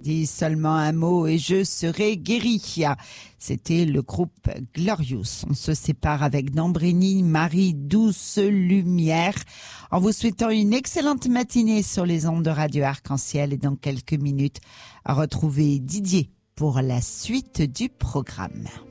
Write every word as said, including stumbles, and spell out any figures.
Dis seulement un mot et je serai guéri. C'était le groupe Glorious. On se sépare avec Nambrini, Marie Douce Lumière, en vous souhaitant une excellente matinée sur les ondes de Radio Arc-en-Ciel, et dans quelques minutes, à retrouver Didier pour la suite du programme.